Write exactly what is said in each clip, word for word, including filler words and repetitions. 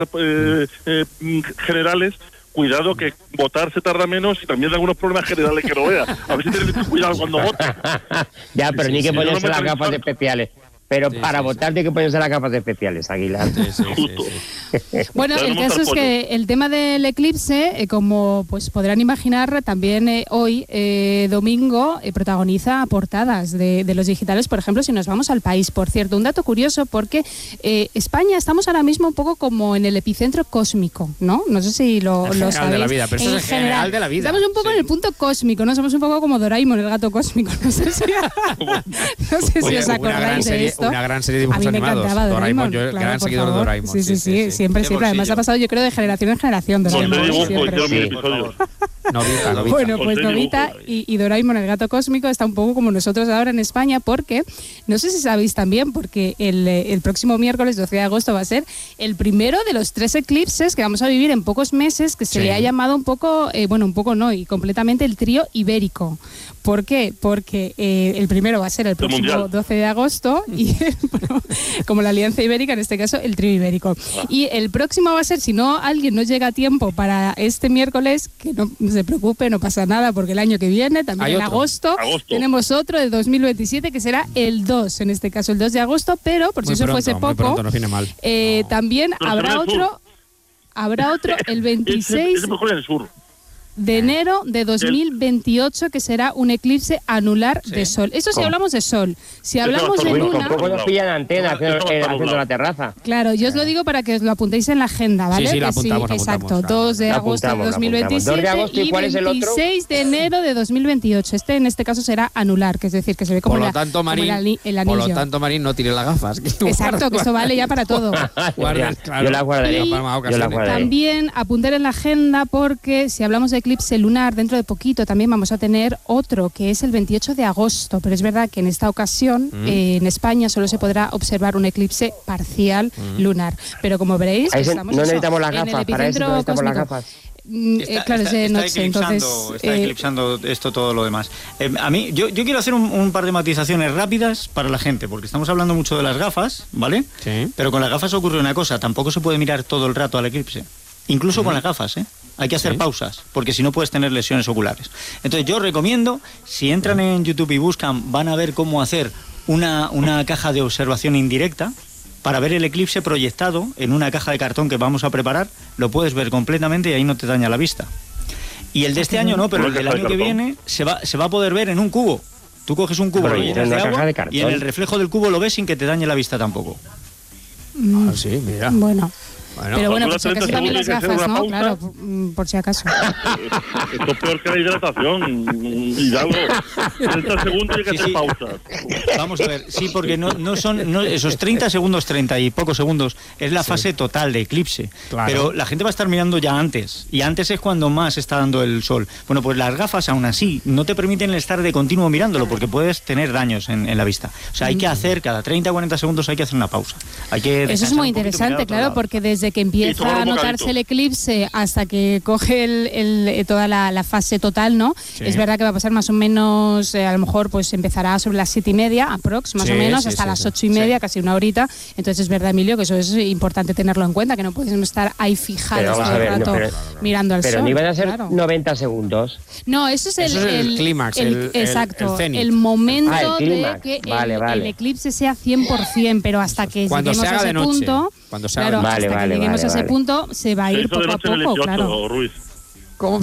eh, eh, generales, cuidado que votar se tarda menos y también hay algunos problemas generales que no vea. A ver si tenéis cuidado cuando votas. Ya, pero sí, ni sí, que sí, ponerse no las gafas de especiales. Pero sí, para sí, votar sí. Tiene que ponerse las gafas especiales, Aguilar. Sí, sí, sí, sí, sí. Bueno, el caso es que el tema del eclipse, eh, como pues podrán imaginar, también eh, hoy, eh, domingo, eh, protagoniza portadas de, de los digitales, por ejemplo, si nos vamos al país. Por cierto, un dato curioso, porque eh, España estamos ahora mismo un poco como en el epicentro cósmico, ¿no? No sé si lo, en lo sabéis. De la vida, pero eso en es general, general de la vida. Estamos un poco sí. en el punto cósmico, ¿no? Somos un poco como Doraemon, el gato cósmico. No sé si, no sé si Oye, os acordáis de esto. Una gran serie de dibujos a mí me animados. encantaba Doraemon, Doraemon, yo claro, gran seguidor favor. de Doraemon. Sí, sí, sí, sí, sí siempre, siempre. Además ha pasado, yo creo, de generación en generación. Doraemon, sí, siempre. Sí. Novita, Novita. Bueno, pues Novita y, y Doraemon, el gato cósmico, está un poco como nosotros ahora en España, porque, no sé si sabéis también, porque el, el próximo miércoles, doce de agosto, va a ser el primero de los tres eclipses que vamos a vivir en pocos meses, que se sí. le ha llamado un poco, eh, bueno, un poco no, y completamente el trío ibérico. ¿Por qué? Porque eh, el primero va a ser el próximo doce de agosto y bueno, como la Alianza Ibérica, en este caso el trío ibérico. Ah. Y el próximo va a ser, si no alguien no llega a tiempo para este miércoles, que no se preocupe, no pasa nada, porque el año que viene, también en agosto, agosto, tenemos otro de dos mil veintisiete que será el dos, en este caso el dos de agosto, pero por si muy eso pronto, fuese poco, pronto, no viene mal. Eh, no. también pero habrá otro, habrá otro el veintiséis... Es, es mejor en el sur. De enero de dos mil veintiocho, que será un eclipse anular ¿Sí? de sol. Eso si ¿Cómo? hablamos de sol. Si hablamos de luna... Tampoco nos pillan antena haciendo, eh, haciendo la terraza. Claro, yo os lo digo para que os lo apuntéis en la agenda, ¿vale? Sí, sí, que la apuntamos, sí, exacto. Exacto, claro. dos de agosto de dos mil veintisiete dos de agosto, ¿y cuál es el otro? veintiséis de enero de dos mil veintiocho. Este en este caso será anular, que es decir, que se ve como, por lo la, tanto, Marín, como el, el anillo. Por lo tanto, Marín, no tire las gafas. Exacto, que esto vale ya para todo. Guardas, claro. Yo la guardaría. Yo la guardaría. También apuntar en la agenda, porque si hablamos de eclipse lunar, dentro de poquito también vamos a tener otro, que es el veintiocho de agosto, pero es verdad que en esta ocasión mm. eh, en España solo se podrá observar un eclipse parcial mm. lunar, pero como veréis se, estamos no eso, necesitamos las gafas, para eso no necesitamos las gafas. Está, eh, claro, está, es de noche, está entonces está eh, eclipsando esto todo lo demás. Eh, a mí, yo, yo quiero hacer un, un par de matizaciones rápidas para la gente, porque estamos hablando mucho de las gafas, ¿vale? Sí. Pero con las gafas ocurre una cosa, tampoco se puede mirar todo el rato al eclipse. Incluso uh-huh. con las gafas, ¿eh? Hay que hacer ¿Sí? pausas, porque si no puedes tener lesiones oculares. Entonces yo recomiendo, si entran en YouTube y buscan, van a ver cómo hacer una, una caja de observación indirecta para ver el eclipse proyectado en una caja de cartón que vamos a preparar. Lo puedes ver completamente y ahí no te daña la vista. Y el de este año no, pero el del año que viene se va, se va a poder ver en un cubo. Tú coges un cubo, lo llenas de agua y en el reflejo del cubo lo ves sin que te dañe la vista tampoco. Mm. Ah, sí, mira. Bueno. Bueno, pero bueno, por si acaso también las gafas, ¿no? Claro, por, por si acaso. Esto es peor que la hidratación, Hidalgo. treinta segundos y hay que hacer sí, sí. pausas. Vamos a ver, sí, porque no, no son no, esos treinta segundos, treinta y pocos segundos, es la sí. fase total de eclipse. Claro. Pero la gente va a estar mirando ya antes, y antes es cuando más está dando el sol. Bueno, pues las gafas, aún así, no te permiten estar de continuo mirándolo, porque puedes tener daños en, en la vista. O sea, hay que hacer, cada treinta o cuarenta segundos hay que hacer una pausa. Hay que Eso es muy interesante, claro, porque desde Desde que empieza a notarse el eclipse hasta que coge el, el, toda la, la fase total, ¿no? Sí. Es verdad que va a pasar más o menos, eh, a lo mejor pues empezará sobre las siete y media, aprox, más sí, o menos, sí, hasta sí, las ocho y media, sí. casi una horita. Entonces es verdad, Emilio, que eso es importante tenerlo en cuenta, que no podemos estar ahí fijados todo el rato no, pero, mirando al pero sol. Pero ni van a ser claro. noventa segundos. No, eso es el, eso es el, el clímax, el, el, exacto, el, el, el momento ah, el de que vale, el, vale. el eclipse sea cien por ciento, pero hasta que cuando lleguemos se haga a ese de noche, punto, cuando se claro, haga vale, hasta vale, que lleguemos vale, a ese vale. punto se va a ir poco a poco, dieciocho, claro. Ruiz. ¿Cómo?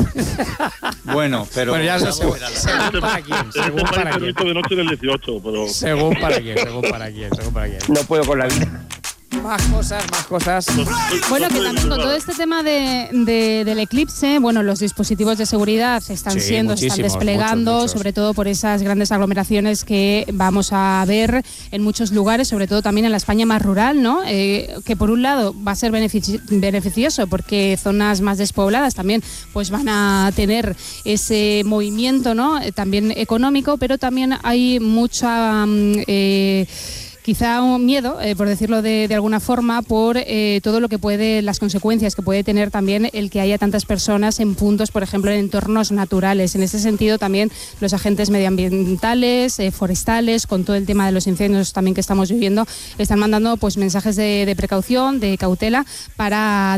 Bueno, pero... Bueno, ya según, según para quién, según para quién. de noche del dieciocho, pero... Según para quién, según para quién, según para quién. No puedo con la vida. Más cosas, más cosas. Bueno, que también con todo este tema de, de, del eclipse, bueno, los dispositivos de seguridad están sí, siendo, se están desplegando, muchos, muchos. sobre todo por esas grandes aglomeraciones que vamos a ver en muchos lugares, sobre todo también en la España más rural, ¿no? Eh, que por un lado va a ser benefici- beneficioso porque zonas más despobladas también pues van a tener ese movimiento, ¿no? Eh, también económico, pero también hay mucha... Eh, quizá un miedo, eh, por decirlo de, de alguna forma, por eh, todo lo que puede, las consecuencias que puede tener también el que haya tantas personas en puntos, por ejemplo, en entornos naturales. En ese sentido, también los agentes medioambientales, eh, forestales, con todo el tema de los incendios también que estamos viviendo, están mandando pues mensajes de, de precaución, de cautela, para